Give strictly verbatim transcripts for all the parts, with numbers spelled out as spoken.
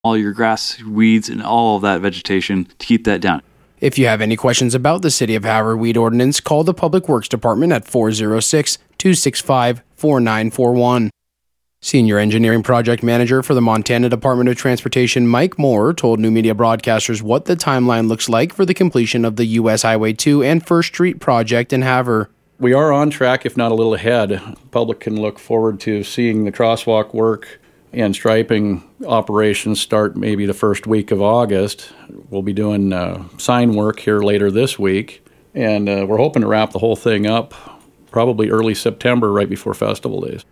all your grass, weeds, and all of that vegetation to keep that down. If you have any questions about the City of Havre weed ordinance, call the Public Works Department at four oh six, two six five, four nine four one. Senior Engineering Project Manager for the Montana Department of Transportation, Mike Moore, told New Media Broadcasters what the timeline looks like for the completion of the U S Highway two and First Street project in Havre. We are on track, if not a little ahead. The public can look forward to seeing the crosswalk work and striping operations start maybe the first week of August. We'll be doing uh, sign work here later this week, and uh, we're hoping to wrap the whole thing up probably early September, right before Festival Days.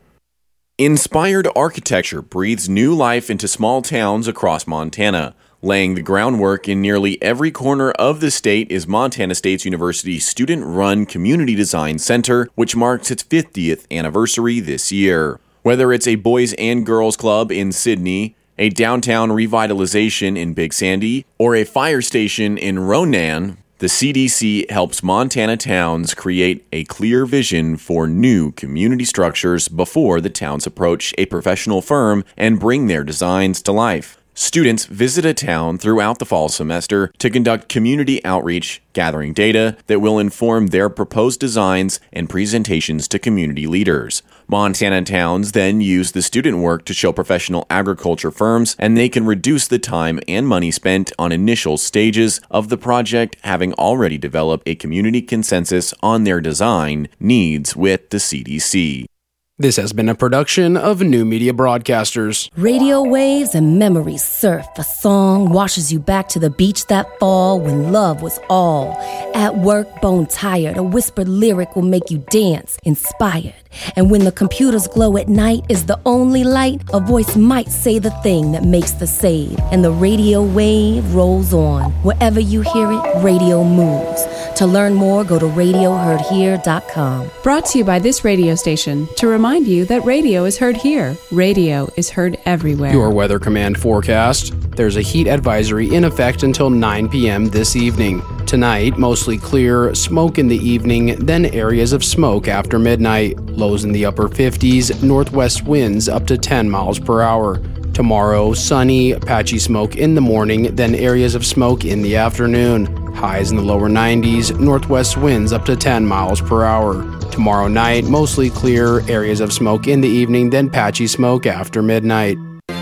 Inspired architecture breathes new life into small towns across Montana. Laying the groundwork in nearly every corner of the state is Montana State University's student-run Community Design Center, which marks its fiftieth anniversary this year. Whether it's a boys and girls club in Sydney, a downtown revitalization in Big Sandy, or a fire station in Ronan, the C D C helps Montana towns create a clear vision for new community structures before the towns approach a professional firm and bring their designs to life. Students visit a town throughout the fall semester to conduct community outreach, gathering data that will inform their proposed designs and presentations to community leaders. Montana towns then use the student work to show professional agriculture firms, and they can reduce the time and money spent on initial stages of the project, having already developed a community consensus on their design needs with the C D C. This has been a production of New Media Broadcasters. Radio waves and memories surf. A song washes you back to the beach that fall when love was all. At work, bone tired, a whispered lyric will make you dance, inspired. And when the computers glow at night is the only light, a voice might say the thing that makes the save. And the radio wave rolls on. Wherever you hear it, radio moves. To learn more, go to radio heard here dot com. Brought to you by this radio station to remind you that radio is heard here. Radio is heard everywhere. Your Weather Command forecast. There's a heat advisory in effect until nine p.m. this evening. Tonight, mostly clear, smoke in the evening, then areas of smoke after midnight. Lows in the upper fifties, northwest winds up to ten miles per hour. Tomorrow, sunny, patchy smoke in the morning, then areas of smoke in the afternoon. Highs in the lower nineties, northwest winds up to ten miles per hour. Tomorrow night, mostly clear, areas of smoke in the evening, then patchy smoke after midnight.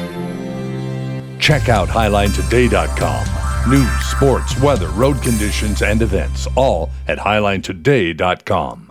Check out highline today dot com. News, sports, weather, road conditions, and events, all at highline today dot com.